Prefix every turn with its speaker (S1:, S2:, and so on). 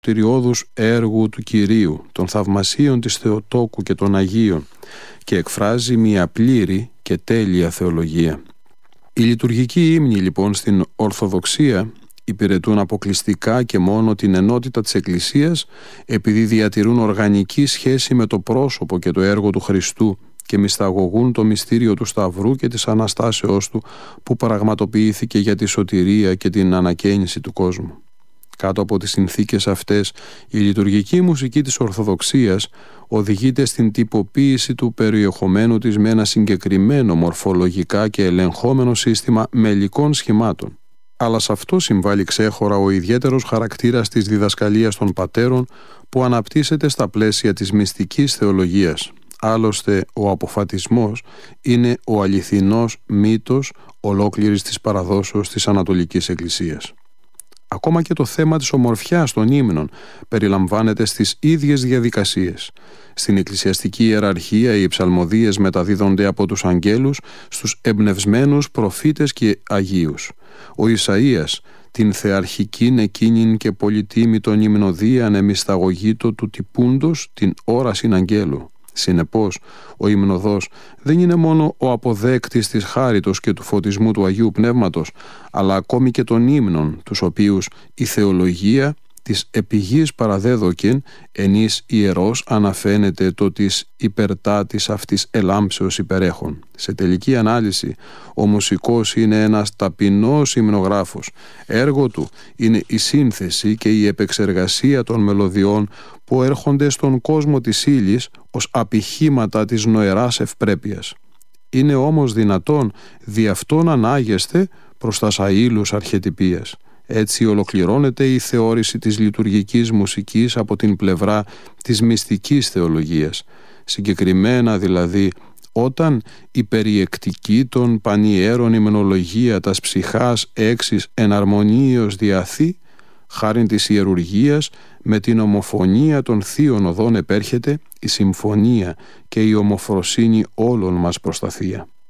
S1: τυριώδους έργου του Κυρίου, των θαυμασίων της Θεοτόκου και των Αγίων, και εκφράζει μια πλήρη και τέλεια θεολογία. Οι λειτουργικοί ύμνοι λοιπόν στην Ορθοδοξία υπηρετούν αποκλειστικά και μόνο την ενότητα της Εκκλησίας, επειδή διατηρούν οργανική σχέση με το πρόσωπο και το έργο του Χριστού και μυσταγωγούν το μυστήριο του Σταυρού και της Αναστάσεώς του, που πραγματοποιήθηκε για τη σωτηρία και την ανακαίνιση του κόσμου. Κάτω από τις συνθήκες αυτές, η λειτουργική μουσική της Ορθοδοξίας οδηγείται στην τυποποίηση του περιεχομένου της με ένα συγκεκριμένο μορφολογικά και ελεγχόμενο σύστημα μελικών σχημάτων. Αλλά σε αυτό συμβάλλει ξέχωρα ο ιδιαίτερος χαρακτήρας της διδασκαλίας των πατέρων, που αναπτύσσεται στα πλαίσια της μυστικής θεολογίας. Άλλωστε, ο αποφατισμός είναι ο αληθινός μύτος ολόκληρης της παραδόσεως της Ανατολικής Εκκλησίας. Ακόμα και το θέμα της ομορφιάς των ύμνων περιλαμβάνεται στις ίδιες διαδικασίες. Στην εκκλησιαστική ιεραρχία οι ψαλμοδίες μεταδίδονται από τους αγγέλους στους εμπνευσμένους προφήτες και αγίους. Ο Ισαΐας την θεαρχικήν εκείνην και πολυτίμητον υμνοδίαν εμισταγωγήτω του τυπούντος την όρασιν αγγέλου. Συνεπώς, ο υμνοδός δεν είναι μόνο ο αποδέκτης της χάριτος και του φωτισμού του Αγίου Πνεύματος, αλλά ακόμη και των ύμνων, τους οποίους η θεολογία της επιγής παραδέδοκεν, εν εις ιερός αναφαίνεται το της υπερτά της αυτής ελάμψεως υπερέχων. Σε τελική ανάλυση, ο μουσικός είναι ένας ταπεινός υμνογράφος. Έργο του είναι η σύνθεση και η επεξεργασία των μελωδιών που έρχονται στον κόσμο της ύλης ως απηχήματα της νοεράς ευπρέπειας. Είναι όμως δυνατόν δι' αυτόν ανάγεστε προς τα αΐλους αρχετυπίας. Έτσι ολοκληρώνεται η θεώρηση της λειτουργικής μουσικής από την πλευρά της μυστικής θεολογίας. Συγκεκριμένα δηλαδή, όταν η περιεκτική των πανιέρων υμνολογία τας ψυχάς έξις εναρμονίως διαθεί, χάριν της ιερουργίας, με την ομοφωνία των θείων οδών επέρχεται η συμφωνία και η ομοφροσύνη όλων μας προς τα θεία.